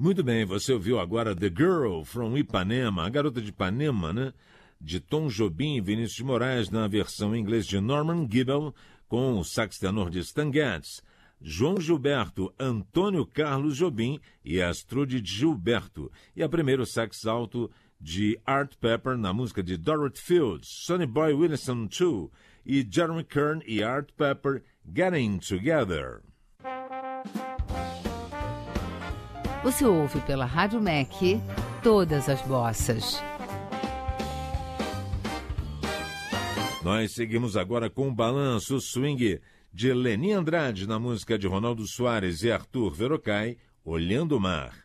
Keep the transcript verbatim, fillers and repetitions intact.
Muito bem, você ouviu agora The Girl from Ipanema, a garota de Ipanema, né? De Tom Jobim e Vinícius de Moraes, na versão em inglês de Norman Gibbel, com o sax tenor de Stan Getz, João Gilberto, Antônio Carlos Jobim e Astrude Gilberto. E a primeiro sax alto de Art Pepper na música de Dorothy Fields, Sonny Boy Williamson dois e Jeremy Kern e Art Pepper, Getting Together. Você ouve pela Rádio M E C todas as bossas. Nós seguimos agora com o balanço swing de Leni Andrade na música de Ronaldo Soares e Arthur Verocai, Olhando o Mar.